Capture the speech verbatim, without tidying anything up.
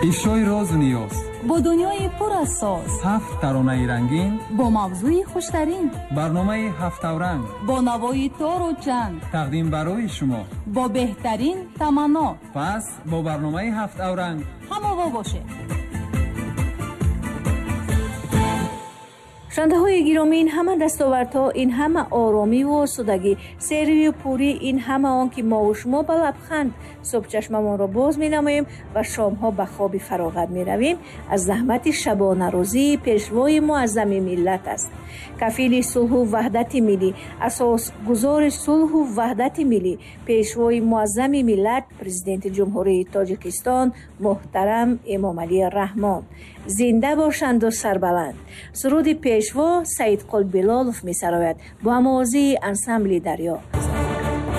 ишои розу ниёз бо дунёи пур аз соз, ҳафт таронаи рангин бо мавзӯи хуштарин, барномаи ҳафтавранг бо навои тору чанг, тақдим барои шумо бо беҳтарин таманнот. пас бо барномаи ҳафтавранг ҳамова бошед. шунавандаҳои гиромӣ, ин ҳама дастовардҳо, ин ҳама оромиву осудагӣ, сериву пурӣ, ин ҳама он ки мову шумо ба лабханд субҳ чашмамонро боз менамоем ва шомҳо ба хоби фароғат меравем, аз заҳмати шабонарӯзии пешвои муаззами миллат аст. кафили сулҳу ваҳдати миллӣ, асосгузори сулҳу ваҳдати миллӣ, пешвои муаззами миллат, президенти ҷумҳурии Тоҷикистон муҳтарам Эмомалӣ Раҳмон. зинда бошанду сарбаланд. суруди пешво Саидқул Билолов месарояд бо ҳамовозии ансамбли Дарё.